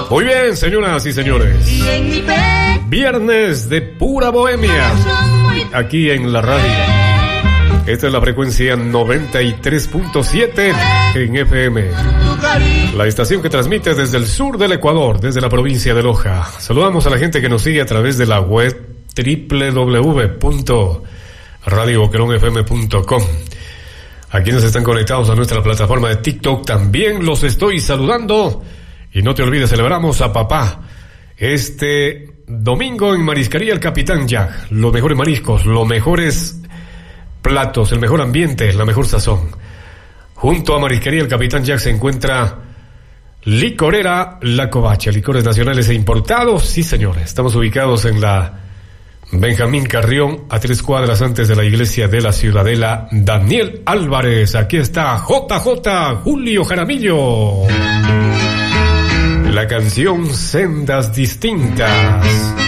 Muy bien, señoras y señores. Viernes de pura bohemia. Aquí en la radio. Esta es la frecuencia 93.7 en FM. La estación que transmite desde el sur del Ecuador, desde la provincia de Loja. Saludamos a la gente que nos sigue a través de la web www.radioboqueronfm.com. A quienes están conectados a nuestra plataforma de TikTok también los estoy saludando. Y no te olvides, celebramos a papá este domingo en Marisquería El Capitán Jack. Los mejores mariscos, los mejores platos, el mejor ambiente, la mejor sazón. Junto a Marisquería El Capitán Jack se encuentra Licorera La Covacha, licores nacionales e importados. Sí, señores, estamos ubicados en la Benjamín Carrión, a 3 cuadras antes de la iglesia de la Ciudadela. Daniel Álvarez, aquí está JJ Julio Jaramillo. La canción Sendas Distintas.